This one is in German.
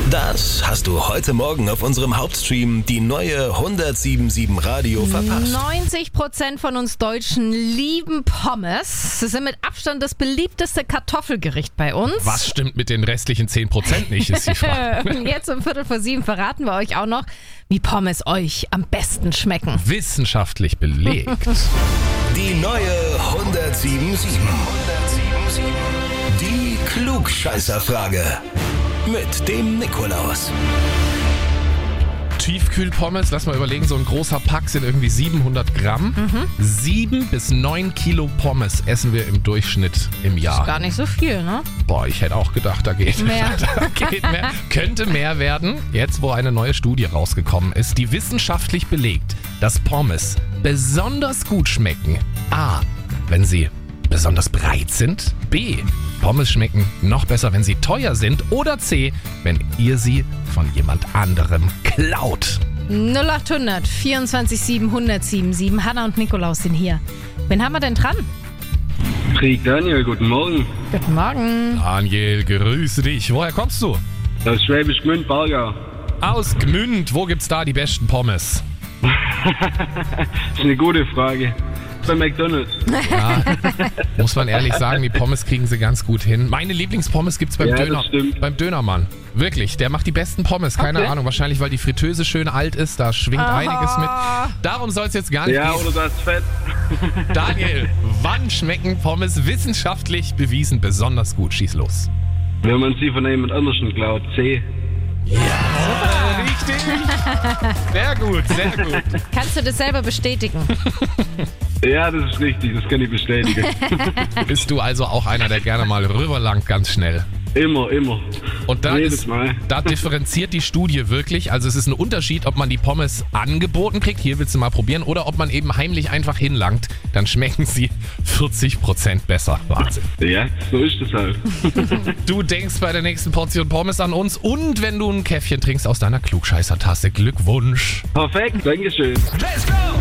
Das hast du heute Morgen auf unserem Hauptstream, die neue 107.7 Radio, verpasst. 90% von uns Deutschen lieben Pommes. Sie sind mit Abstand das beliebteste Kartoffelgericht bei uns. Was stimmt mit den restlichen 10% nicht, ist die Frage. Jetzt um 6:45 verraten wir euch auch noch, wie Pommes euch am besten schmecken. Wissenschaftlich belegt. Die neue 107.7. Die Klugscheißerfrage. Mit dem Nikolaus. Tiefkühlpommes, lass mal überlegen, so ein großer Pack sind irgendwie 700 Gramm. 7 bis 9 Kilo Pommes essen wir im Durchschnitt im Jahr. Gar nicht so viel, ne? Boah, ich hätte auch gedacht, da geht Mehr. mehr. Könnte mehr werden, jetzt wo eine neue Studie rausgekommen ist, die wissenschaftlich belegt, dass Pommes besonders gut schmecken. A, wenn sie besonders breit sind. B, Pommes schmecken noch besser, wenn sie teuer sind. Oder C, wenn ihr sie von jemand anderem klaut. 0800 24 700 Hanna und Nikolaus sind hier. Wen haben wir denn dran? Krieg Daniel, guten Morgen. Guten Morgen. Daniel, grüße dich. Woher kommst du? Aus Schwäbisch Gmünd, Bargau. Aus Gmünd. Wo gibt's da die besten Pommes? Das ist eine gute Frage. Bei McDonald's. Ja, muss man ehrlich sagen, die Pommes kriegen sie ganz gut hin. Meine Lieblingspommes gibt's beim Ja, das Döner, stimmt. beim Dönermann. Wirklich, der macht die besten Pommes. Keine Okay. Ahnung, wahrscheinlich, weil die Fritteuse schön alt ist. Da schwingt einiges mit. Darum soll es jetzt gar nicht Ja, gehen. oder das Fett. Daniel, wann schmecken Pommes wissenschaftlich bewiesen besonders gut? Schieß los. Wenn man sie von jemand anderem klaut. C. Richtig. Sehr gut, sehr gut. Kannst du das selber bestätigen? Ja, das ist richtig, das kann ich bestätigen. Bist du also auch einer, der gerne mal rüberlangt, ganz schnell? Immer. Und Jedes Mal. da differenziert die Studie wirklich. Also es ist ein Unterschied, ob man die Pommes angeboten kriegt, hier willst du mal probieren, oder ob man eben heimlich einfach hinlangt. Dann schmecken sie 40% besser. Wahnsinn. Ja, so ist das halt. Du denkst bei der nächsten Portion Pommes an uns und wenn du ein Käffchen trinkst aus deiner Klugscheißer-Tasse, Glückwunsch. Perfekt, Dankeschön. Let's go!